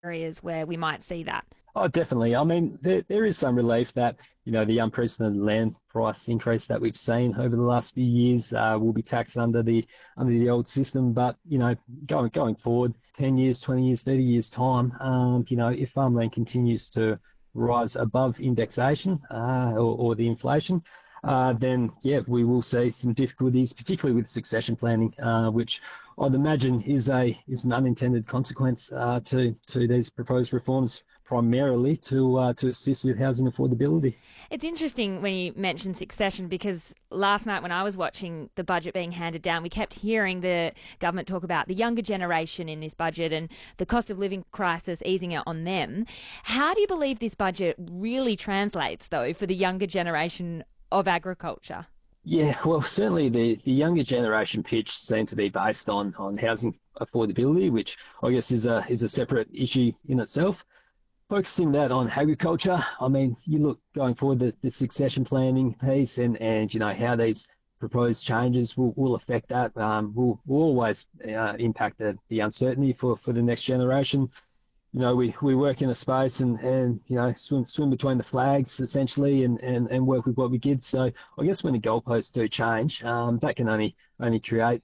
areas where we might see that? Oh, definitely. I mean, there is some relief that, the unprecedented land price increase that we've seen over the last few years will be taxed under the old system. But, going forward, 10 years, 20 years, 30 years time, if farmland continues to rise above indexation or the inflation, then, yeah, we will see some difficulties, particularly with succession planning, which I'd imagine is an unintended consequence to these proposed reforms, primarily to assist with housing affordability. It's interesting when you mention succession because last night when I was watching the budget being handed down, we kept hearing the government talk about the younger generation in this budget and the cost of living crisis easing it on them. How do you believe this budget really translates, though, for the younger generation of agriculture? Yeah, well, certainly the younger generation pitch seems to be based on housing affordability, which I guess is a separate issue in itself. Focusing that on agriculture, I mean, you look going forward the succession planning piece and how these proposed changes will affect that. Will always impact the uncertainty for the next generation. We work in a space and swim between the flags essentially and work with what we get. So I guess when the goalposts do change, that can only create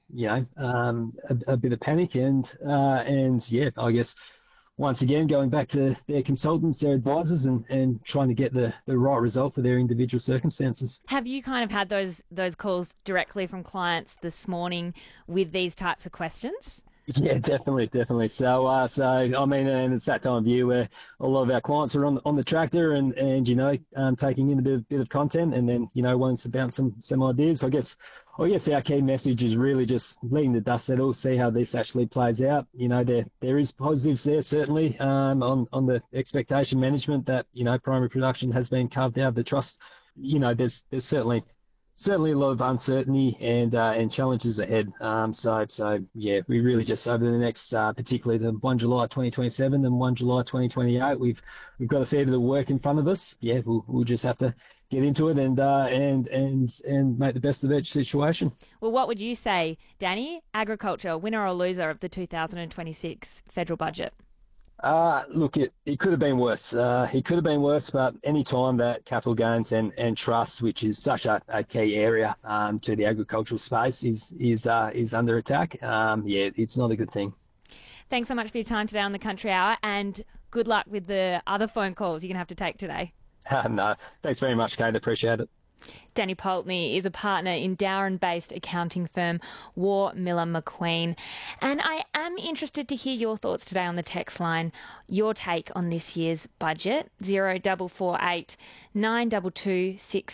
a bit of panic and yeah, I guess once again going back to their consultants, their advisors, and trying to get the right result for their individual circumstances. Have you kind of had those calls directly from clients this morning with these types of questions? Yeah, definitely. So I mean, and it's that time of year where a lot of our clients are on the tractor and taking in a bit of content, and then wanting to bounce some ideas. I guess our key message is really just letting the dust settle, see how this actually plays out. There is positives there certainly on the expectation management that primary production has been carved out of the trust. There's certainly a lot of uncertainty and challenges ahead. So yeah, we really just over the next, particularly the 1 July 2027 and 1 July 2028, we've got a fair bit of work in front of us. Yeah, we'll just have to get into it and make the best of each situation. Well, what would you say, Danny? Agriculture, winner or loser of the 2026 federal budget? Look, it could have been worse. It could have been worse, but any time that capital gains and trust, which is such a key area to the agricultural space, is under attack, yeah, it's not a good thing. Thanks so much for your time today on the Country Hour, and good luck with the other phone calls you're going to have to take today. No, thanks very much, Kate. Appreciate it. Danny Poultney is a partner in Darren-based accounting firm War Miller McQueen. And I am interested to hear your thoughts today on the text line, your take on this year's budget, 0448 922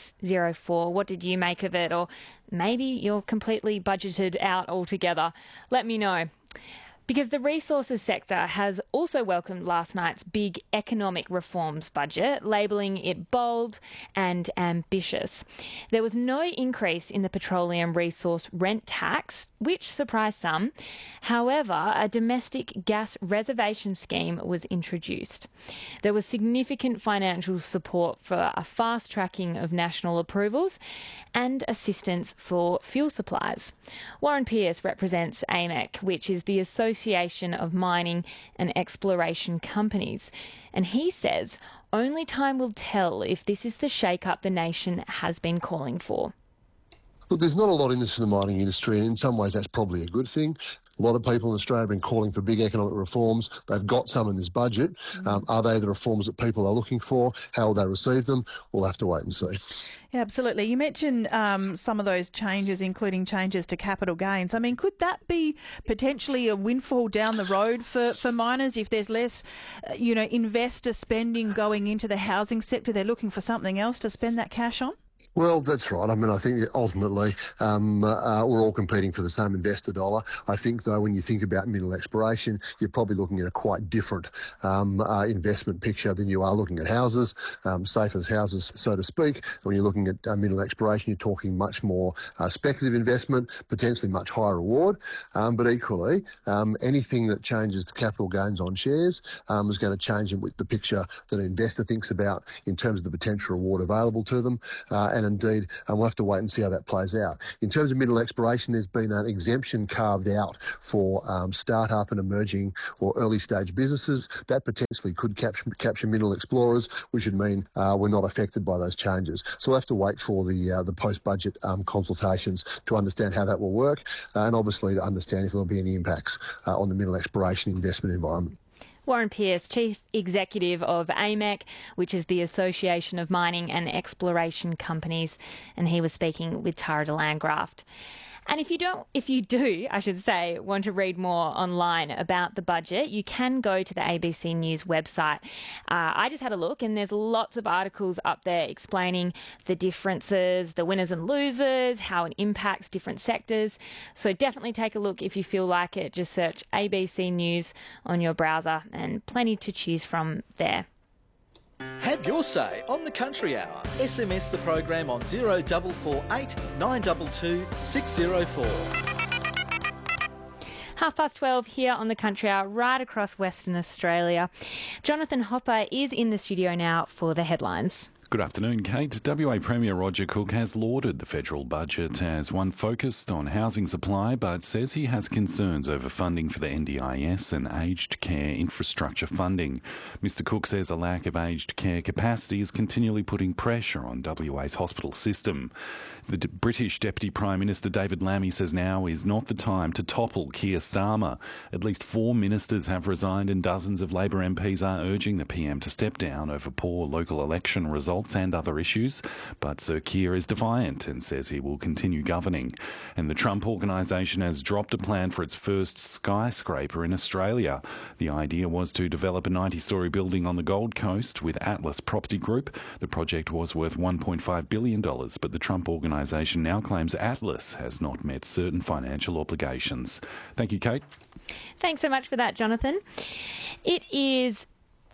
604. What did you make of it? Or maybe you're completely budgeted out altogether. Let me know. Because the resources sector has also welcomed last night's big economic reforms budget, labelling it bold and ambitious. There was no increase in the petroleum resource rent tax, which surprised some. However, a domestic gas reservation scheme was introduced. There was significant financial support for a fast tracking of national approvals and assistance for fuel supplies. Warren Pearce represents AMEC, which is the Association of Mining and Exploration Companies, and he says only time will tell if this is the shake-up the nation has been calling for. Look, there's not a lot in this for the mining industry, and in some ways that's probably a good thing. A lot of people in Australia have been calling for big economic reforms. They've got some in this budget. Are they the reforms that people are looking for? How will they receive them? We'll have to wait and see. Yeah, absolutely. You mentioned some of those changes, including changes to capital gains. I mean, could that be potentially a windfall down the road for miners if there's less, investor spending going into the housing sector? They're looking for something else to spend that cash on? Well, that's right. I mean, I think ultimately we're all competing for the same investor dollar. I think, though, when you think about mineral exploration, you're probably looking at a quite different investment picture than you are looking at houses, safe as houses, so to speak. When you're looking at mineral exploration, you're talking much more speculative investment, potentially much higher reward. But equally, anything that changes the capital gains on shares is going to change the picture that an investor thinks about in terms of the potential reward available to them. And and indeed we'll have to wait and see how that plays out. In terms of mineral exploration, there's been an exemption carved out for start-up and emerging or early-stage businesses. That potentially could capture mineral explorers, which would mean we're not affected by those changes. So we'll have to wait for the post-budget consultations to understand how that will work, and obviously to understand if there'll be any impacts on the mineral exploration investment environment. Warren Pearce, Chief Executive of AMEC, which is the Association of Mining and Exploration Companies, and he was speaking with Tara de Landgraft. And if you do, want to read more online about the budget, you can go to the ABC News website. I just had a look, and there's lots of articles up there explaining the differences, the winners and losers, how it impacts different sectors. So definitely take a look if you feel like it. Just search ABC News on your browser, and plenty to choose from there. Have your say on the Country Hour. SMS the program on 0448 922 604. 12:30 here on the Country Hour, right across Western Australia. Jonathan Hopper is in the studio now for the headlines. Good afternoon, Kate. WA Premier Roger Cook has lauded the federal budget as one focused on housing supply, but says he has concerns over funding for the NDIS and aged care infrastructure funding. Mr Cook says a lack of aged care capacity is continually putting pressure on WA's hospital system. The British Deputy Prime Minister David Lammy says now is not the time to topple Keir Starmer. At least 4 ministers have resigned, and dozens of Labor MPs are urging the PM to step down over poor local election results and other issues, but Sir Keir is defiant and says he will continue governing. And the Trump Organisation has dropped a plan for its first skyscraper in Australia. The idea was to develop a 90-storey building on the Gold Coast with Atlas Property Group. The project was worth $1.5 billion, but the Trump Organisation now claims Atlas has not met certain financial obligations. Thank you, Kate. Thanks so much for that, Jonathan. It is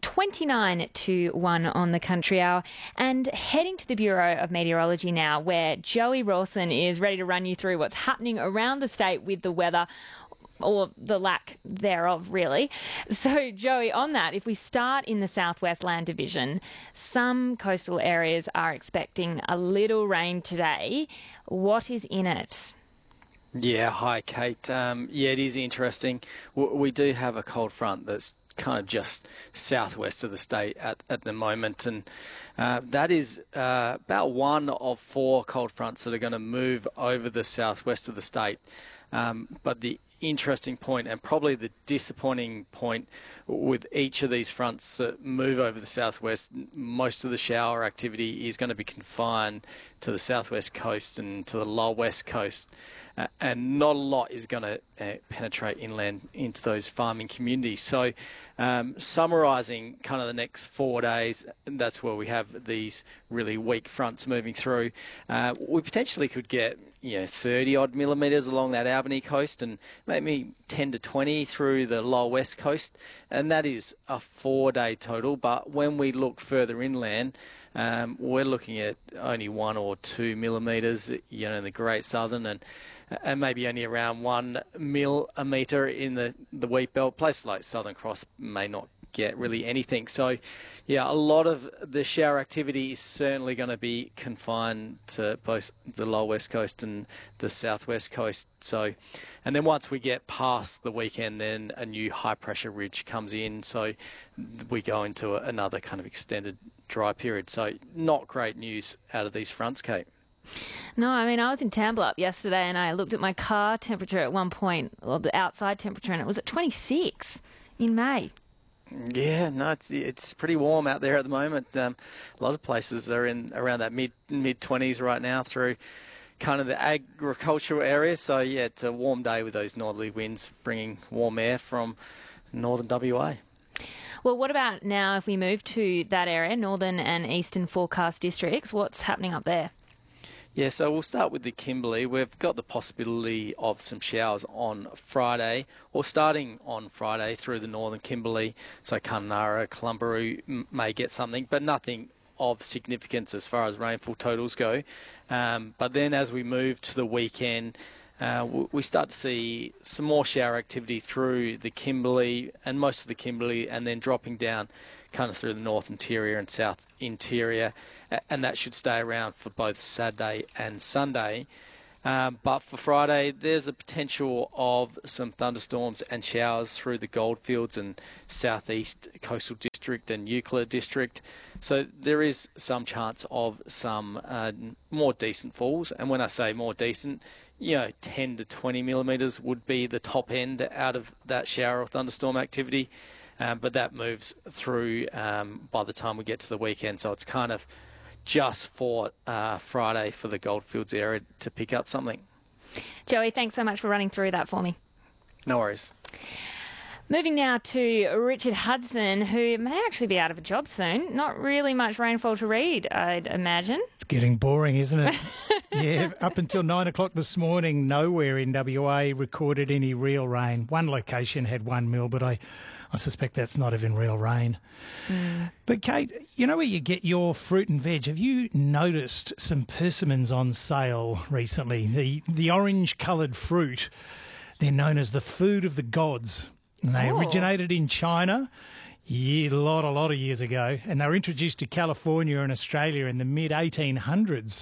29-1 on the Country Hour, and heading to the Bureau of Meteorology now, where Joey Rawson is ready to run you through what's happening around the state with the weather, or the lack thereof, really. So, Joey, on that, if we start in the Southwest Land Division, some coastal areas are expecting a little rain today. What is in it? Yeah, hi, Kate. It is interesting. We do have a cold front that's kind of just southwest of the state at the moment, and that is about one of 4 cold fronts that are going to move over the southwest of the state. But the interesting point, and probably the disappointing point with each of these fronts that move over the southwest, most of the shower activity is going to be confined to the southwest coast and to the lower west coast, and not a lot is going to penetrate inland into those farming communities. So summarising kind of the next 4 days, that's where we have these really weak fronts moving through. We potentially could get 30 odd millimetres along that Albany coast, and maybe 10 to 20 through the lower west coast, and that is a 4-day total. But when we look further inland, we're looking at only 1 or 2 millimetres, in the Great Southern, and maybe only around 1 millimetre in the wheat belt. Places like Southern Cross may not get really anything. So, a lot of the shower activity is certainly going to be confined to both the lower west coast and the southwest coast. So, and then once we get past the weekend, then a new high pressure ridge comes in. So we go into another kind of extended dry period. So not great news out of these fronts, Kate. No, I mean, I was in Tamblerup yesterday and I looked at my car temperature at one point, or the outside temperature, and it was at 26 in May. Yeah, no, it's pretty warm out there at the moment. A lot of places are in around that mid 20s right now through kind of the agricultural area. So, it's a warm day with those northerly winds bringing warm air from northern WA. Well, what about now if we move to that area, northern and eastern forecast districts? What's happening up there? Yeah, so we'll start with the Kimberley. We've got the possibility of some showers on Friday, or starting on Friday through the northern Kimberley. So Kununurra, Columbaroo may get something, but nothing of significance as far as rainfall totals go. But then as we move to the weekend, we start to see some more shower activity through the Kimberley and most of the Kimberley, and then dropping down kind of through the north interior and south interior, and that should stay around for both Saturday and Sunday. But for Friday, there's a potential of some thunderstorms and showers through the Goldfields and southeast coastal district and Euclid district. So there is some chance of some more decent falls. And when I say more decent, 10 to 20 millimetres would be the top end out of that shower or thunderstorm activity. But that moves through by the time we get to the weekend. So it's kind of just for Friday for the Goldfields area to pick up something. Joey, thanks so much for running through that for me. No worries. Moving now to Richard Hudson, who may actually be out of a job soon. Not really much rainfall to read, I'd imagine. It's getting boring, isn't it? Yeah, up until 9 o'clock this morning, nowhere in WA recorded any real rain. One location had 1 mil, but I suspect that's not even real rain. But Kate, you know where you get your fruit and veg? Have you noticed some persimmons on sale recently? The orange-coloured fruit, they're known as the food of the gods. And they originated in China a lot of years ago, and they were introduced to California and Australia in the mid-1800s.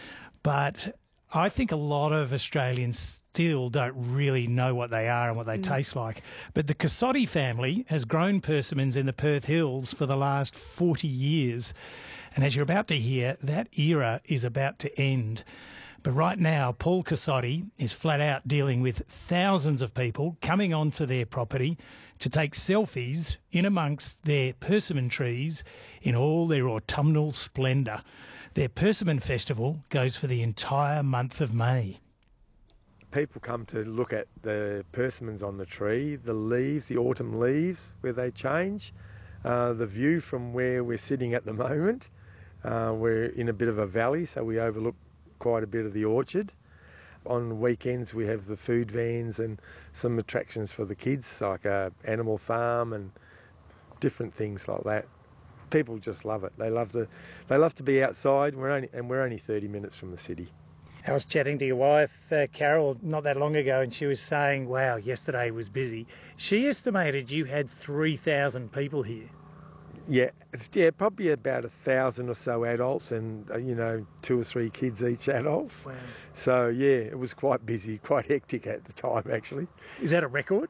But I think a lot of Australians still don't really know what they are and what they taste like. But the Cassotti family has grown persimmons in the Perth Hills for the last 40 years. And as you're about to hear, that era is about to end. But right now, Paul Cassotti is flat out dealing with thousands of people coming onto their property to take selfies in amongst their persimmon trees in all their autumnal splendour. Their Persimmon Festival goes for the entire month of May. People come to look at the persimmons on the tree, the leaves, the autumn leaves, where they change, the view from where we're sitting at the moment. We're in a bit of a valley, so we overlook quite a bit of the orchard. On weekends we have the food vans and some attractions for the kids, like a animal farm and different things like that. People just love it. They love to be outside. We're only 30 minutes from the city. I was chatting to your wife, Carol, not that long ago, and she was saying, wow, yesterday was busy. She estimated you had 3,000 people here. Yeah, probably about 1,000 or so adults and, 2 or 3 kids each adults. Wow. So, yeah, it was quite busy, quite hectic at the time, actually. Is that a record?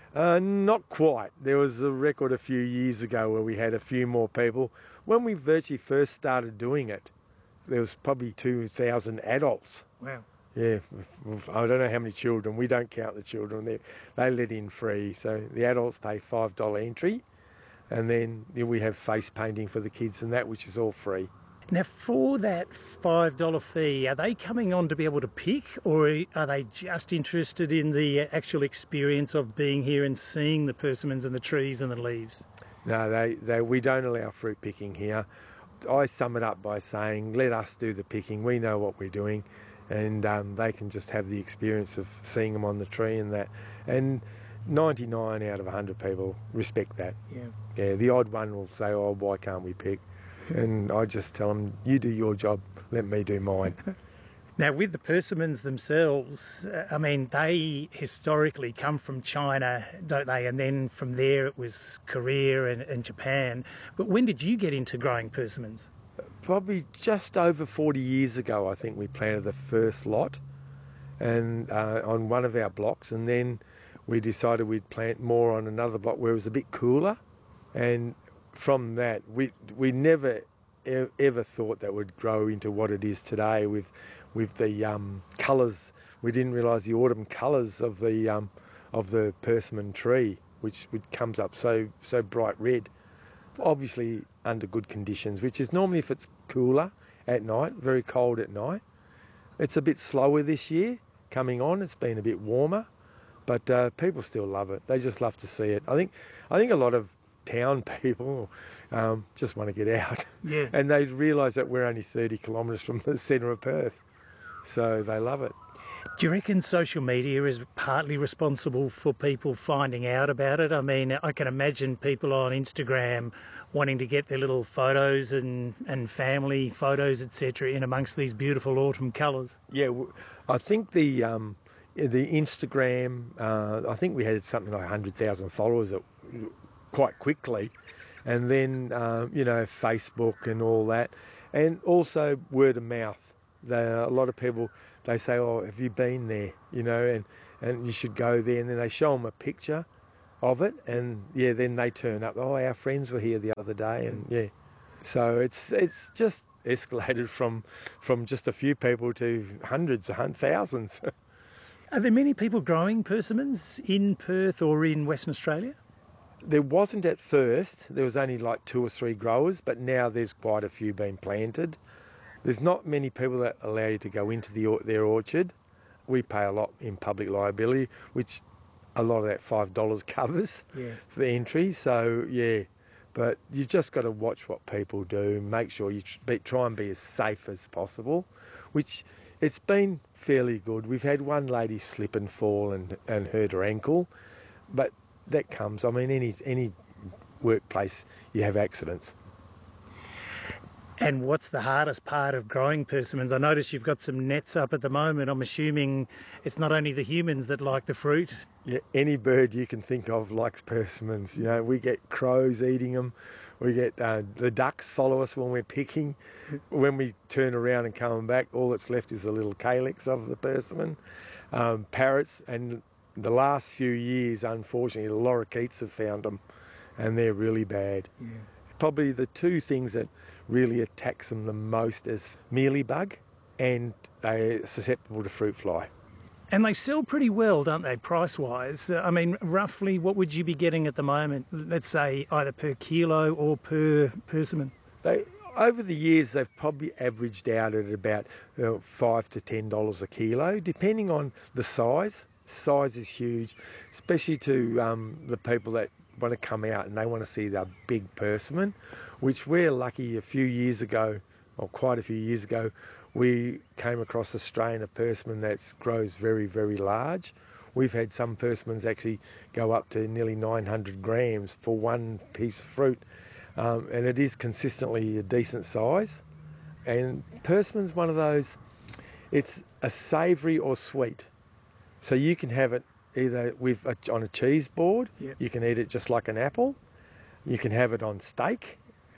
Not quite. There was a record a few years ago where we had a few more people. When we virtually first started doing it, there was probably 2,000 adults. Wow. Yeah, I don't know how many children. We don't count the children. They let in free. So the adults pay $5 entry. And then we have face painting for the kids and that, which is all free. Now, for that $5 fee, are they coming on to be able to pick, or are they just interested in the actual experience of being here and seeing the persimmons and the trees and the leaves? No, we don't allow fruit picking here. I sum it up by saying, let us do the picking. We know what we're doing, and they can just have the experience of seeing them on the tree and that. And 99 out of 100 people respect that. Yeah, the odd one will say, oh, why can't we pick? And I just tell them, you do your job, let me do mine. Now, with the persimmons themselves, I mean, they historically come from China, don't they? And then from there it was Korea and Japan. But when did you get into growing persimmons? Probably just over 40 years ago, I think we planted the first lot and on one of our blocks, and then we decided we'd plant more on another block where it was a bit cooler. And from that, we never ever thought that would grow into what it is today with the colours. We didn't realise the autumn colours of the persimmon tree, which comes up so bright red. Obviously under good conditions, which is normally if it's cooler at night, very cold at night. It's a bit slower this year coming on. It's been a bit warmer, but people still love it. They just love to see it. I think a lot of town people just want to get out. Yeah. And they realise that we're only 30 kilometres from the centre of Perth, so they love it. Do you reckon social media is partly responsible for people finding out about it? I mean, I can imagine people on Instagram wanting to get their little photos and family photos, etc., in amongst these beautiful autumn colours. Yeah, I think the the Instagram, I think we had something like 100,000 followers quite quickly. And then, Facebook and all that. And also word of mouth. A lot of people, they say, oh, have you been there? And you should go there. And then they show them a picture of it. And, then they turn up. Oh, our friends were here the other day. And, So it's just escalated from just a few people to hundreds and thousands. Are there many people growing persimmons in Perth or in Western Australia? There wasn't at first. There was only like 2 or 3 growers, but now there's quite a few being planted. There's not many people that allow you to go into their orchard. We pay a lot in public liability, which a lot of that $5 covers for the entry. So, but you've just got to watch what people do, make sure you try and be as safe as possible, which it's been fairly good. We've had one lady slip and fall and hurt her ankle, but that comes. I mean, any workplace, you have accidents. And what's the hardest part of growing persimmons? I notice you've got some nets up at the moment. I'm assuming it's not only the humans that like the fruit. Yeah, any bird you can think of likes persimmons. We get crows eating them. We get the ducks follow us when we're picking. When we turn around and come back, all that's left is a little calyx of the persimmon. Parrots, and the last few years, unfortunately, the lorikeets have found them, and they're really bad. Yeah. Probably the 2 things that really attacks them the most is mealybug, and they're susceptible to fruit fly. And they sell pretty well, don't they, price-wise? I mean, roughly what would you be getting at the moment, let's say either per kilo or per persimmon? Over the years, they've probably averaged out at about $5 to $10 a kilo, depending on the size. Size is huge, especially to the people that want to come out and they want to see the big persimmon, which we're lucky a few years ago, or quite a few years ago, we came across a strain of persimmon that grows very, very large. We've had some persimmons actually go up to nearly 900 grams for one piece of fruit, and it is consistently a decent size. And persimmon's one of those, it's a savoury or sweet. So you can have it either on a cheese board, you can eat it just like an apple, you can have it on steak.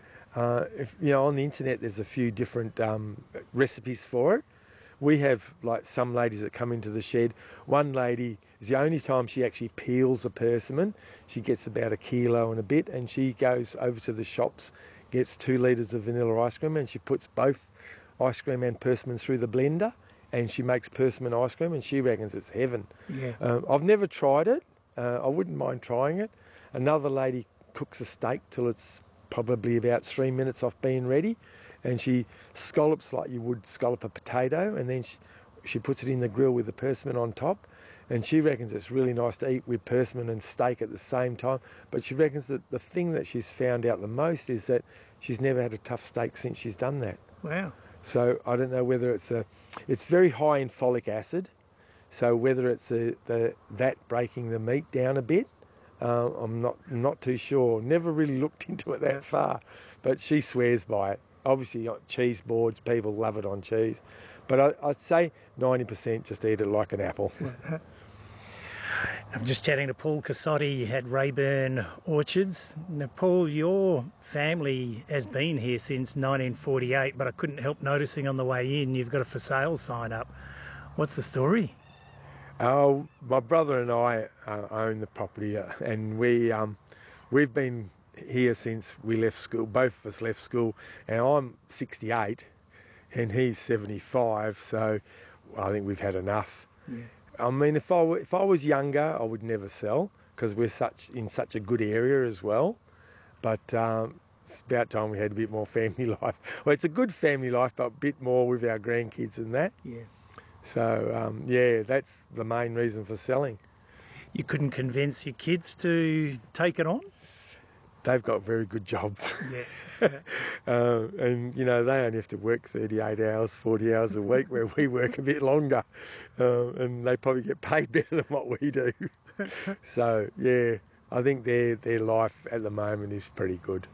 On the internet there's a few different recipes for it. We have like some ladies that come into the shed. One lady, is the only time she actually peels a persimmon. She gets about 1 kilo and a bit, and she goes over to the shops, gets 2 litres of vanilla ice cream, and she puts both ice cream and persimmon through the blender, and she makes persimmon ice cream, and she reckons it's heaven. Yeah. I've never tried it. I wouldn't mind trying it. Another lady cooks a steak till it's probably about 3 minutes off being ready, and she scallops like you would scallop a potato, and then she puts it in the grill with the persimmon on top, and she reckons it's really nice to eat with persimmon and steak at the same time. But she reckons that the thing that she's found out the most is that she's never had a tough steak since she's done that. Wow. So I don't know whether it's very high in folic acid, so whether it's that breaking the meat down a bit, I'm not too sure. Never really looked into it that far, but she swears by it. Obviously, cheese boards, people love it on cheese, but I'd say 90% just eat it like an apple. I'm just chatting to Paul Cassotti at Rayburn Orchards. Now, Paul, your family has been here since 1948, but I couldn't help noticing on the way in you've got a for sale sign up. What's the story? My brother and I own the property, and we've been here since we left school. Both of us left school, and I'm 68 and he's 75, so I think we've had enough. Yeah. I mean, if I was younger, I would never sell, because we're in such a good area as well. But it's about time we had a bit more family life. Well, it's a good family life, but a bit more with our grandkids and that. Yeah. So, that's the main reason for selling. You couldn't convince your kids to take it on? They've got very good jobs. Yeah. And, they only have to work 38 hours, 40 hours a week, where we work a bit longer. And they probably get paid better than what we do. So, I think their life at the moment is pretty good.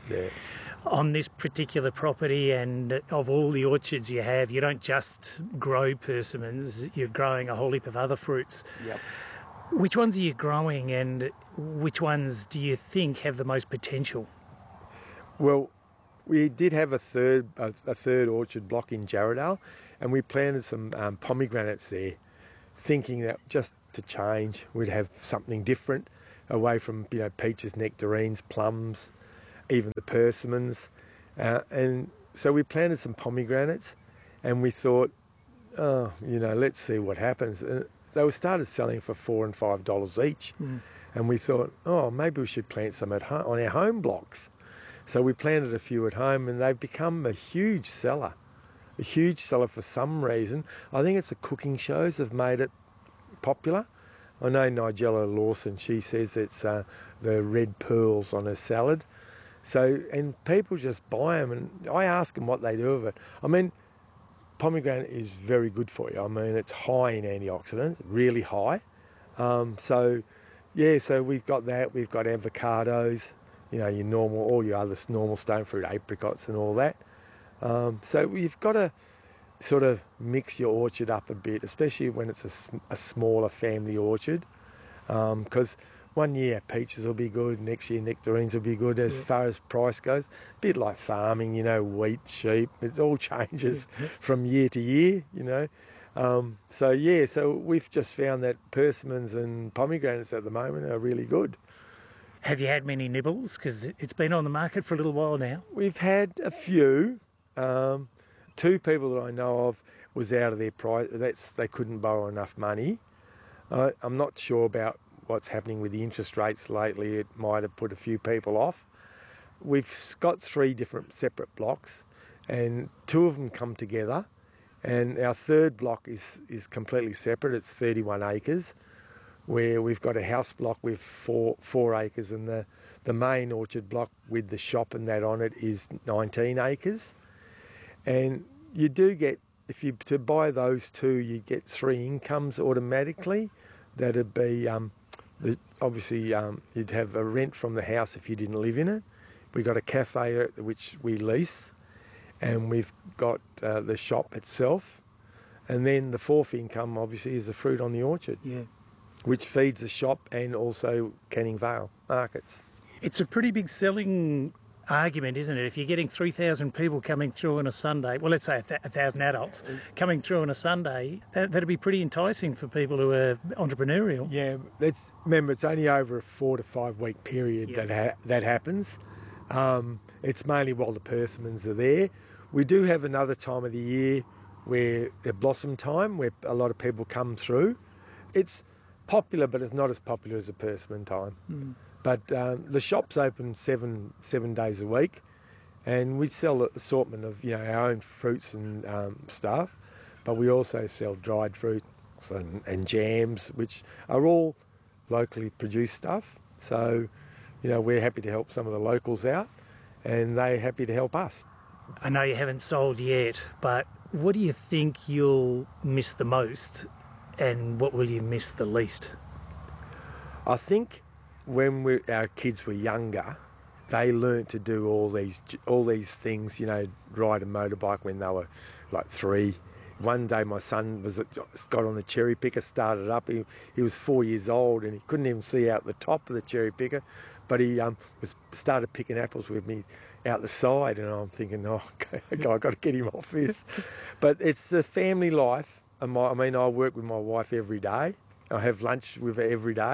Yeah. On this particular property, and of all the orchards you have, you don't just grow persimmons, you're growing a whole heap of other fruits. Yep. Which ones are you growing, and which ones do you think have the most potential? Well, we did have a third orchard block in Jarrahdale, and we planted some pomegranates there, thinking that just to change, we'd have something different away from peaches, nectarines, plums, even the persimmons. And so we planted some pomegranates, and we thought, let's see what happens. They started selling for $4 and $5 each. And we thought, maybe we should plant some at home, on our home blocks. So we planted a few at home, and they've become a huge seller for some reason. I think it's the cooking shows have made it popular. I know Nigella Lawson, she says it's the red pearls on her salad. So, and people just buy them, and I ask them what they do with it. I mean, pomegranate is very good for you. I mean, it's high in antioxidants, really high. So we've got that. We've got avocados, your normal, all your other normal stone fruit, apricots and all that. So you've got to sort of mix your orchard up a bit, especially when it's a smaller family orchard, because one year peaches will be good, next year nectarines will be good as far as price goes. A bit like farming, wheat, sheep, it all changes from year to year, So we've just found that persimmons and pomegranates at the moment are really good. Have you had many nibbles? Because it's been on the market for a little while now. We've had a few. Two people that I know of was out of their price. They couldn't borrow enough money. I'm not sure about what's happening with the interest rates lately. It might have put a few people off. We've got 3 different separate blocks, and 2 of them come together, and our third block is completely separate. It's 31 acres, where we've got a house block with 4 acres, and the main orchard block with the shop and that on it is 19 acres. And you do get, if you to buy those 2, you get 3 incomes automatically. That'd be obviously you'd have a rent from the house if you didn't live in it. We've got a cafe which we lease, and we've got the shop itself, and then the 4th income obviously is the fruit on the orchard, which feeds the shop and also Canning Vale markets. It's a pretty big selling argument, isn't it? If you're getting 3,000 people coming through on a Sunday, well, let's say 1,000 adults coming through on a Sunday, that'd be pretty enticing for people who are entrepreneurial. Yeah, remember, it's only over a 4 to 5 week period that happens. It's mainly while the persimmons are there. We do have another time of the year where they're blossom time, where a lot of people come through. It's popular, but it's not as popular as the persimmon time. But the shop's open seven days a week, and we sell an assortment of our own fruits and stuff, but we also sell dried fruits and jams, which are all locally produced stuff. So, we're happy to help some of the locals out, and they're happy to help us. I know you haven't sold yet, but what do you think you'll miss the most, and what will you miss the least? I think when our kids were younger, they learnt to do all these things, ride a motorbike when they were like 3. One day my son got on the cherry picker, started up. He was 4 years old, and he couldn't even see out the top of the cherry picker, but he started picking apples with me out the side, and I'm thinking, okay, I've got to get him off this. But it's the family life. I work with my wife every day. I have lunch with her every day.